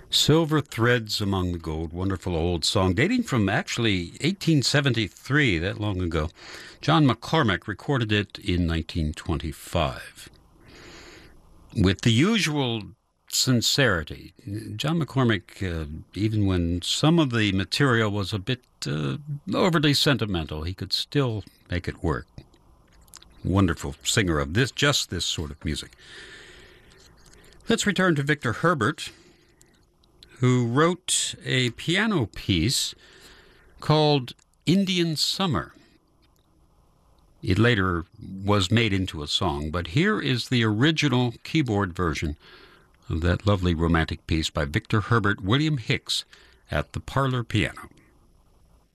Silver Threads Among the Gold, wonderful old song dating from actually 1873, that long ago. John McCormack recorded it in 1925. With the usual sincerity, John McCormack, even when some of the material was a bit overly sentimental, he could still make it work. Wonderful singer of just this sort of music. Let's return to Victor Herbert, who wrote a piano piece called Indian Summer. It later was made into a song, but here is the original keyboard version of that lovely romantic piece by Victor Herbert, William Hicks at the parlor piano.